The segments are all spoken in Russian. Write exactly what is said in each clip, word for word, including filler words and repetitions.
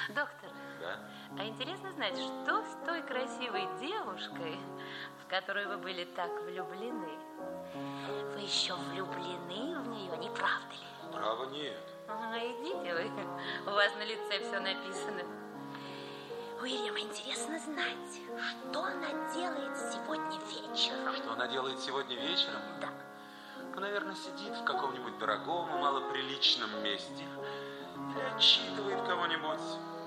Доктор, Да? а интересно знать, что с той красивой девушкой, в которую вы были так влюблены? Вы еще влюблены в нее, не правда ли? Право нет. А, идите вы, у вас на лице все написано. Уильям, интересно знать, что она делает сегодня вечером. Что она делает сегодня вечером? Да. Ну, наверное, сидит в каком-нибудь дорогом и малоприличном месте. Или отчитывает кого-нибудь.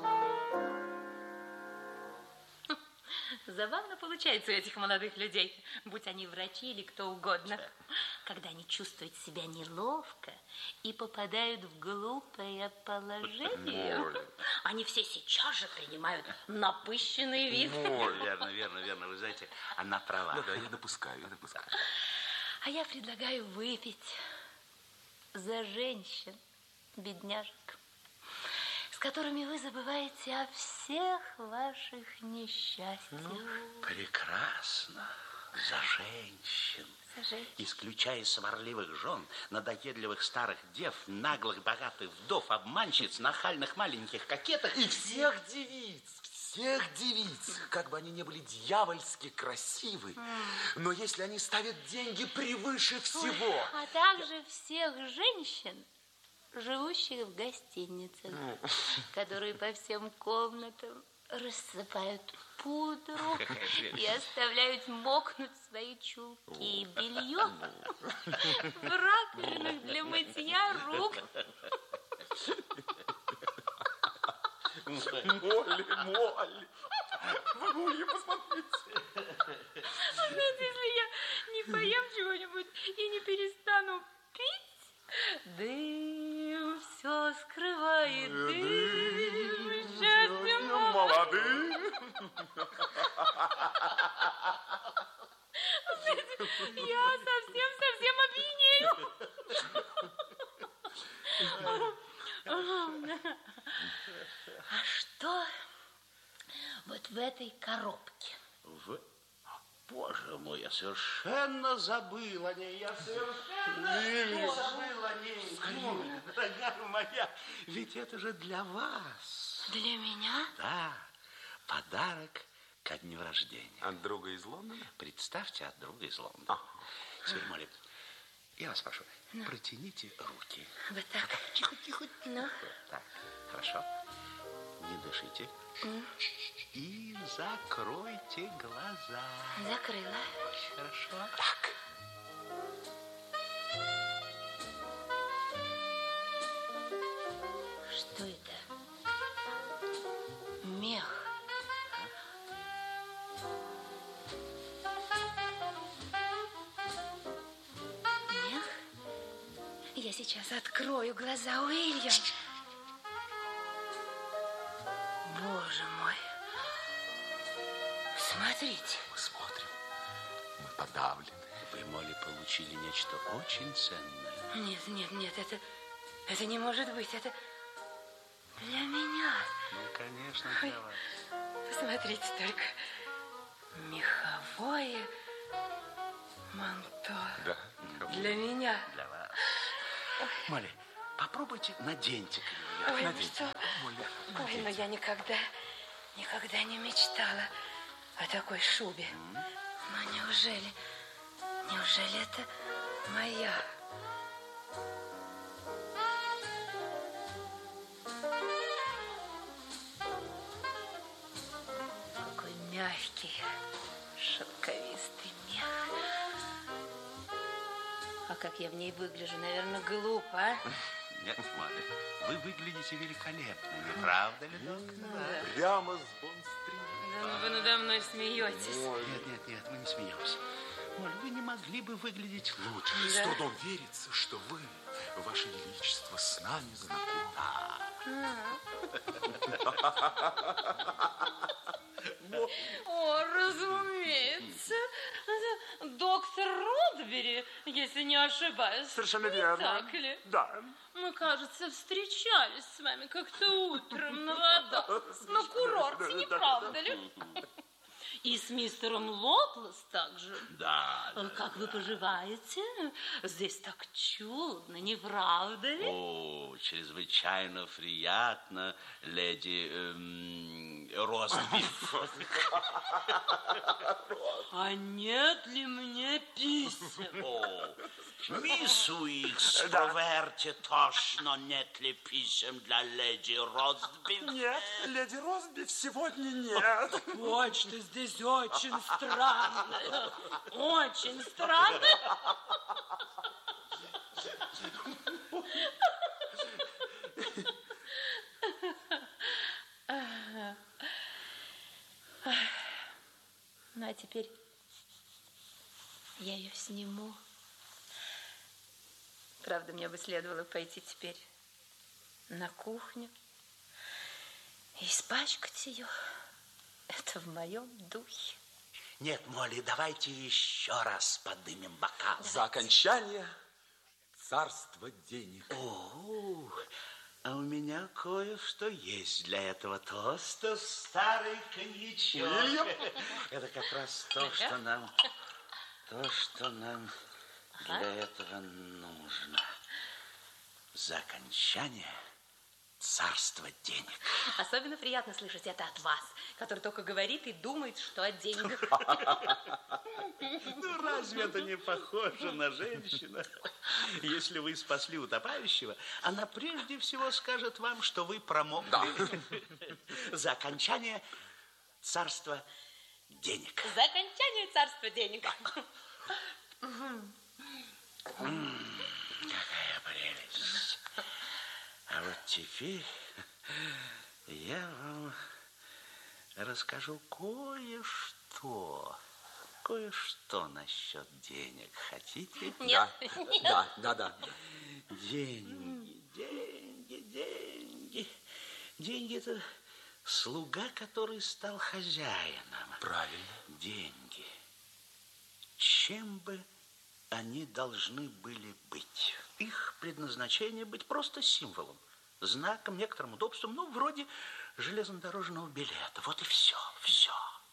Забавно получается у этих молодых людей, будь они врачи или кто угодно, когда они чувствуют себя неловко и попадают в глупое положение. Молли. Они все сейчас же принимают напыщенный вид. Молли. Верно, верно, верно. Вы знаете, она права. Да-да, я допускаю, я допускаю. А я предлагаю выпить за женщин, бедняжек, с которыми вы забываете о всех ваших несчастьях. Прекрасно. За женщин. За женщин. Исключая сварливых жен, надоедливых старых дев, наглых богатых вдов, обманщиц, нахальных маленьких кокеток. И всех девиц, всех девиц, как бы они ни были дьявольски красивы, но если они ставят деньги превыше всего... Ой, а также всех женщин, живущих в гостиницах, которые по всем комнатам рассыпают пудру и оставляют мокнуть свои чулки и белье в раковинах для мытья рук. Молли, Молли, Молли, посмотрите. А знаете, если я не поем чего-нибудь и не перестану пить, дым все скрывает, дым, счастье молодым. Я совсем-совсем опьянею. А что вот в этой коробке? В... Боже мой, я совершенно забыл о ней. Я совершенно забыл о ней. Молли, дорогая моя, ведь это же для вас. Для меня? Да, подарок ко дню рождения. От друга из Лондона? Представьте, от друга из Лондона. А. Теперь, Молли, я вас прошу, ну. протяните руки. Вот так. Тихо, тихо. Ну. Так, хорошо. Не дышите. Mm. И закройте глаза. Закрыла. Очень хорошо. Так. Что это? Мех. Мех? Я сейчас открою глаза, Уильям. Боже мой. Смотрите. Мы смотрим, мы подавлены. Вы, Молли, получили нечто очень ценное. Нет, нет, нет, это, это не может быть. Это для меня. Ну, конечно, для Ой, вас. посмотрите только. Меховое манто. Да. Для меня. Для вас. Молли, попробуйте наденьте-ка ее. Ой, ну Наденьте. что? Молли, Ой, но я никогда, никогда не мечтала о такой шубе. Mm. Но неужели, неужели это моя? Какой мягкий, шелковистый мех. А как я в ней выгляжу, наверное, глупо, а? Нет, Молли, вы выглядите великолепно, не правда ли, доктор? Да. Прямо с Бонн-стрит. Да, ну вы надо мной смеетесь. Нет, нет, нет, мы не смеемся. Молли, вы не могли бы выглядеть лучше. Да. С трудом верится, что вы, Ваше Величество, с нами знакомы. О, разумеется. Доктор Рудбери, если не ошибаюсь. Совершенно Не верно. так ли? Да. Мы, кажется, встречались с вами как-то утром на водах, на курорте, не правда ли? И с мистером Лоплес также. Да, да, Как да. вы поживаете? Здесь так чудно, не правда ли? О, чрезвычайно приятно, леди эм, Ростбиф. А нет ли мне писем? О, мисс Уикс, проверьте точно, нет ли писем для леди Ростбиф. Нет, леди Ростбиф сегодня нет. Почта здесь очень странная. Очень странная. Ну, а теперь я ее сниму. Правда, мне бы следовало пойти теперь на кухню и испачкать ее. Это в моем духе. Нет, Молли, давайте еще раз подымем бокал. За окончание царства денег. О, а у меня кое-что есть для этого тоста. Старый коньячок. Уильям? Это как раз то, что нам, то, что нам для этого нужно. За окончание царства денег. Особенно приятно слышать это от вас, который только говорит и думает, что о деньгах. Ну, разве это не похоже на женщину? Если вы спасли утопающего, она прежде всего скажет вам, что вы промокли. Да. За окончание царства денег. За окончание царства денег. Какая прелесть. А вот теперь я вам расскажу кое-что. Кое-что насчет денег. Хотите? Нет, Да, нет. да, да, да. Деньги, деньги, деньги. Деньги – это слуга, который стал хозяином. Правильно. Деньги. Чем бы они должны были быть? Их предназначение быть просто символом, знаком, некоторым удобством, ну, вроде железнодорожного билета. Вот и все, все.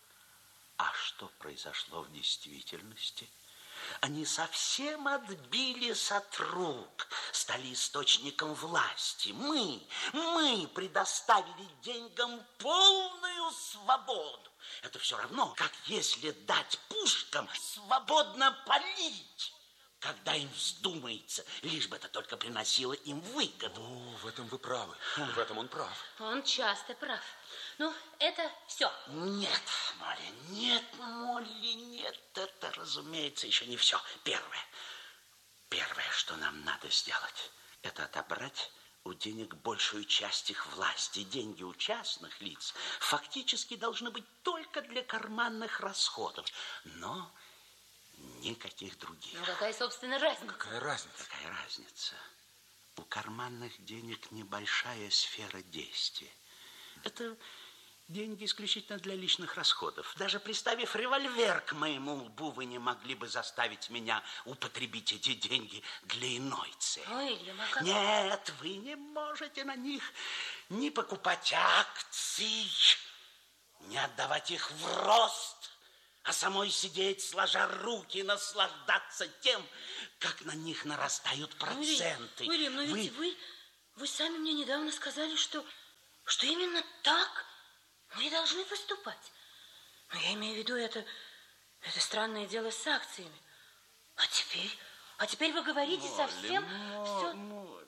А что произошло в действительности? Они совсем отбились от рук, стали источником власти. Мы, мы предоставили деньгам полную свободу. Это все равно, как если дать пушкам свободно палить, когда им вздумается, лишь бы это только приносило им выгоду. О, в этом вы правы. В этом он прав. Он часто прав. Ну, это все. Нет, Молли, нет, Молли, нет, это, разумеется, еще не все. Первое, первое, что нам надо сделать, это отобрать у денег большую часть их власти. Деньги у частных лиц фактически должны быть только для карманных расходов, но никаких других. Ну, какая, собственно, разница? Какая разница? Какая разница? У карманных денег небольшая сфера действия. Это деньги исключительно для личных расходов. Даже приставив револьвер к моему лбу, вы не могли бы заставить меня употребить эти деньги для иной цели. Уильям, а как... Нет, вы не можете на них не покупать акций, не отдавать их в рост, а самой сидеть, сложа руки, и наслаждаться тем, как на них нарастают проценты. Уильям, но ведь вы, вы сами мне недавно сказали, что, что именно так мы и должны поступать. Но я имею в виду это, это странное дело с акциями. А теперь, а теперь вы говорите Молли, совсем все... Молли.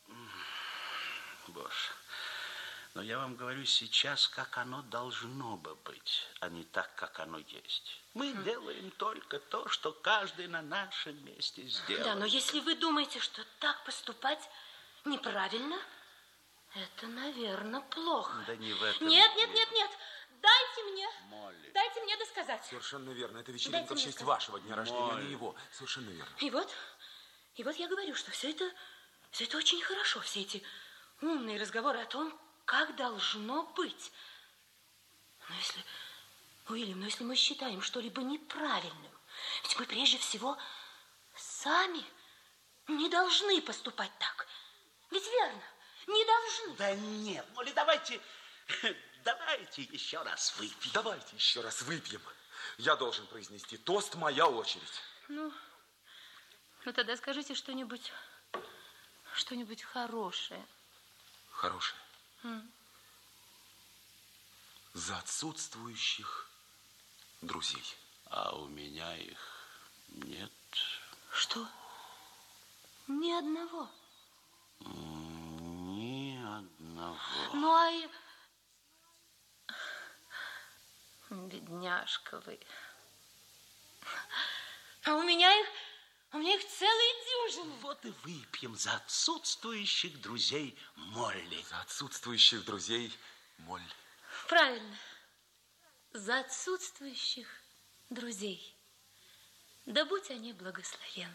Боже, но я вам говорю сейчас, как оно должно бы быть, а не так, как оно есть. Мы mm. делаем только то, что каждый на нашем месте сделал. Да, но если вы думаете, что так поступать неправильно, это, наверное, плохо. Да не в этом. Нет, нет, нет, нет. Дайте мне. Молли. Дайте мне досказать. Совершенно верно. Это вечеринка Дайте в мне честь сказать. вашего дня рождения, а Молли. не его. Совершенно верно. И вот, и вот я говорю, что все это, все это очень хорошо. Все эти умные разговоры о том, как должно быть. Но если, Уильям, но если мы считаем что-либо неправильным, ведь мы прежде всего сами не должны поступать так. Ведь верно, не должны. Да нет, Молли, давайте Давайте еще раз выпьем. Давайте еще раз выпьем. Я должен произнести тост, моя очередь. Ну, ну тогда скажите что-нибудь, что-нибудь хорошее. Хорошее. М. За отсутствующих друзей. А у меня их нет. Что? Ни одного? Ни одного. Ну, а и... Бедняжка вы. А у меня их, у меня их целые дюжины. Вот и выпьем за отсутствующих друзей Молли. За отсутствующих друзей Молли. Правильно. За отсутствующих друзей. Да будь они благословенны.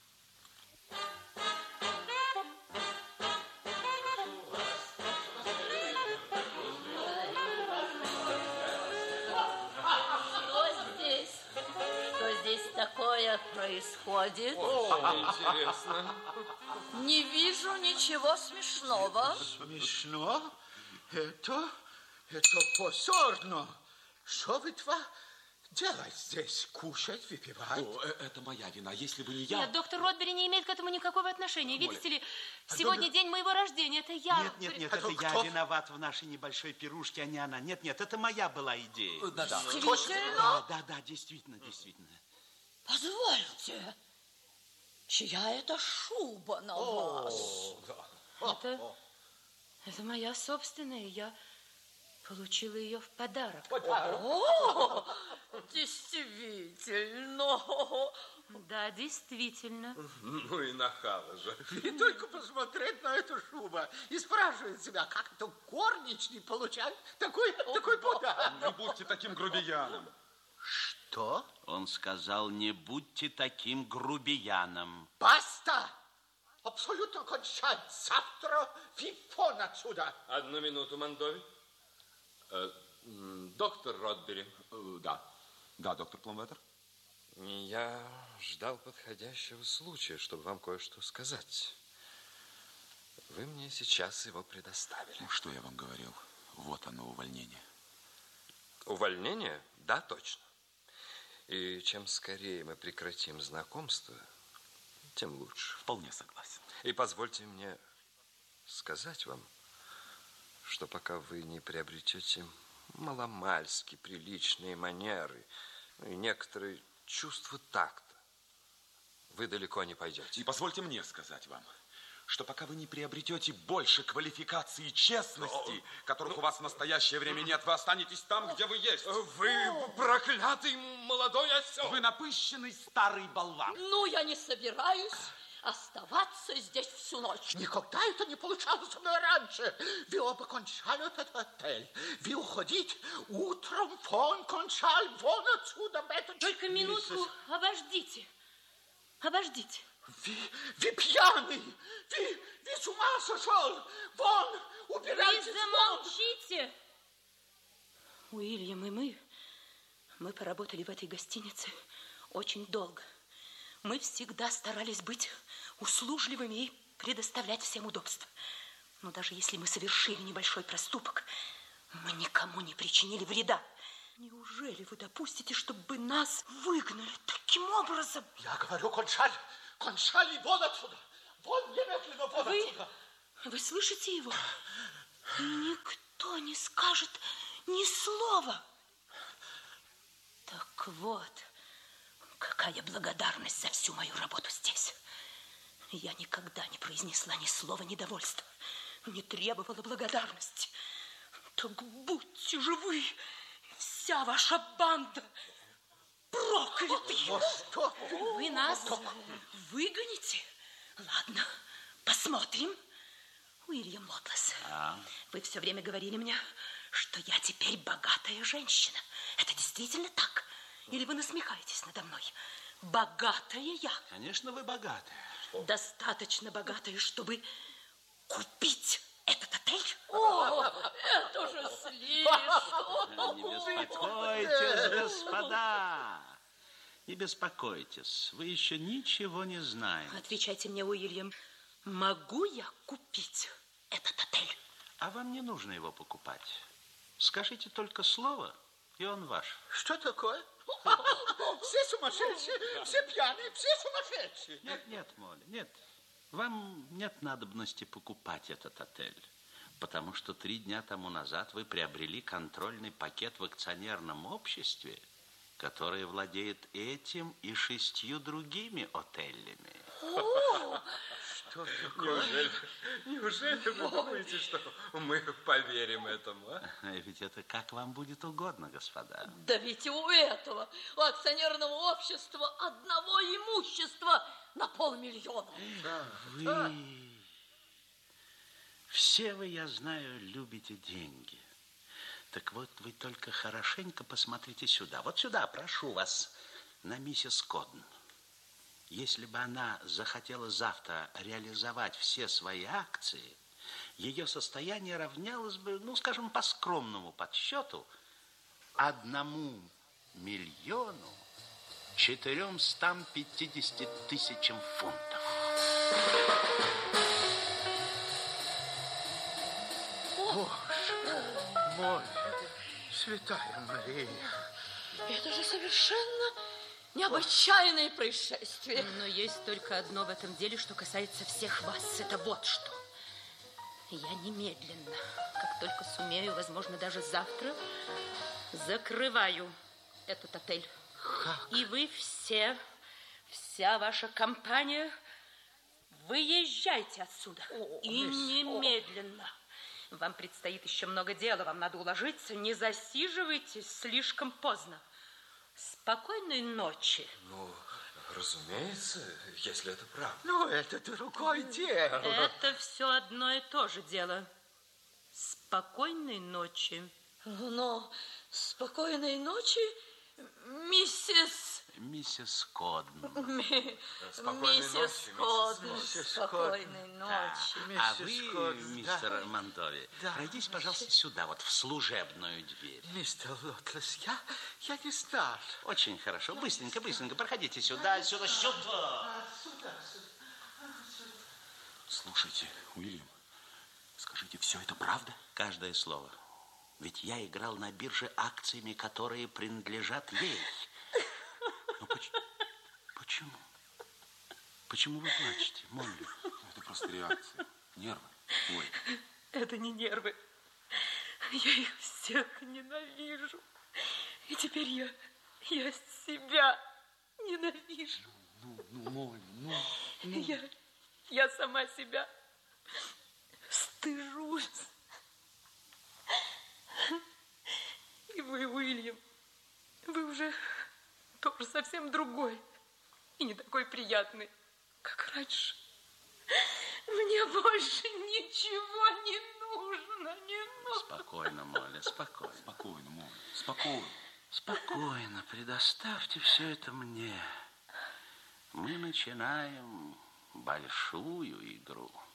Что здесь? Что здесь такое происходит? Интересно. Не вижу ничего смешного. Смешно? Это, это позорно. Что вы два делать здесь? Кушать, выпивать? О, э- это моя вина. Если бы не я... Нет, доктор Ротбери не имеет к этому никакого отношения. Видите ли, сегодня день моего рождения. Это я... Нет, нет, нет, А это то я кто? виноват в нашей небольшой пирушке, а не она. Нет, нет, это моя была идея. Да-да. Действительно? Да, да, да, действительно, действительно. Позвольте. Чья это шуба на вас? Это, это моя собственная. Я получила ее в подарок. О, действительно. Да, действительно. Ну и нахала же. И только посмотреть на эту шубу и спрашивает себя, как это горничный получает такой, такой подарок. Не будьте таким грубияном. Что? Он сказал, не будьте таким грубияном. Баста! Абсолютно кончать. Завтра вифон отсюда. Одну минуту, Мандови. Э, м, доктор Ротбери. Э, Да. Да, доктор Пломбеттер. Я ждал подходящего случая, чтобы вам кое-что сказать. Вы мне сейчас его предоставили. Ну, что я вам говорил? Вот оно, увольнение. Увольнение? Да, точно. И чем скорее мы прекратим знакомство, тем лучше. Вполне согласен. И позвольте мне сказать вам, что пока вы не приобретете маломальски приличные манеры и некоторые чувства такта, вы далеко не пойдете. И позвольте мне сказать вам, что пока вы не приобретете больше квалификации и честности, которых у вас в настоящее время нет, вы останетесь там, где вы есть. Вы проклятый молодой осел! Вы напыщенный старый болван. Ну, я не собираюсь оставаться здесь всю ночь. Никогда это не получалось со мной раньше. Вы оба кончали этот отель. Вы уходите утром, фон кончал, вон отсюда. Это... Только минутку, обождите. Обождите. Вы, вы пьяный. Вы, вы с ума сошел. Вон, Вы убирайтесь вон. замолчите. Уильям и мы, мы поработали в этой гостинице очень долго. Мы всегда старались быть услужливыми и предоставлять всем удобства. Но даже если мы совершили небольшой проступок, мы никому не причинили вреда. Неужели вы допустите, чтобы нас выгнали таким образом? Я говорю, кончали. Кончали, вон отсюда. Вон немедленно, вон Вы, отсюда. вы слышите его? Никто не скажет ни слова. Так вот, какая благодарность за всю мою работу здесь. Я никогда не произнесла ни слова недовольства, не требовала благодарности. Так будьте же вы, вся ваша банда, проклятые. Вот что ты? Вы нас выгоните? Ладно, посмотрим. Уильям Лотлес, вы все время говорили мне, что я теперь богатая женщина. Это действительно так? Или вы насмехаетесь надо мной? Богатая я. Конечно, вы богаты. Достаточно богатая, чтобы купить этот отель? О, это же слишком. Не беспокойтесь, господа. Не беспокойтесь, вы еще ничего не знаете. Отвечайте мне, Уильям, могу я купить этот отель? А вам не нужно его покупать. Скажите только слово, и он ваш. Что такое? Все сумасшедшие, все пьяные, все сумасшедшие. Нет, нет, Молли, нет. Вам нет надобности покупать этот отель, потому что три дня тому назад вы приобрели контрольный пакет в акционерном обществе, которое владеет этим и шестью другими отелями. Что такое? Неужели, неужели вы думаете, что мы поверим этому, а? Ведь это как вам будет угодно, господа. Да ведь у этого, у акционерного общества одного имущества на полмиллиона. Вы, все вы, я знаю, любите деньги. Так вот, вы только хорошенько посмотрите сюда. Вот сюда, прошу вас, на миссис Кодн. Если бы она захотела завтра реализовать все свои акции, ее состояние равнялось бы, ну, скажем, по скромному подсчету, одному миллиону четырёмстам пятидесяти тысячам фунтов. Боже мой, святая Мария. Это же совершенно необычайное происшествие. Но есть только одно в этом деле, что касается всех вас. Это вот что. Я немедленно, как только сумею, возможно, даже завтра, закрываю этот отель. Как? И вы все, вся ваша компания, выезжайте отсюда. О, И немедленно. Вам предстоит еще много дела, вам надо уложиться. Не засиживайтесь слишком поздно. Спокойной ночи. Ну, разумеется, если это правда. Ну, это другое дело. Это все одно и то же дело. Спокойной ночи. Но спокойной ночи, миссис... Миссис Кодн. Спокойной Миссис ночи, Кодн. миссис Спокойной Да. ночи. А Миссис вы, Кодн, мистер да. Монтови, Да. пройдите, пожалуйста, сюда, вот в служебную дверь. Мистер Лотлес, я, я не знал. Очень хорошо. Быстренько, быстренько. Проходите сюда, сюда, сюда. Слушайте, Уильям, скажите, все это правда? Каждое слово. Ведь я играл на бирже акциями, которые принадлежат ей. Но поч- почему? Почему вы плачете, Молли? Это просто реакция. Нервы. Ой. Это не нервы. Я их всех ненавижу. И теперь я, я себя ненавижу. Ну, ну, Молли, ну. Я, я сама себя стыжусь. И вы, Уильям, вы уже тоже совсем другой и не такой приятный, как раньше. Мне больше ничего не нужно, не нужно. Спокойно, Молли, спокойно. Спокойно, Молли, спокойно. Спокойно, предоставьте все это мне. Мы начинаем большую игру.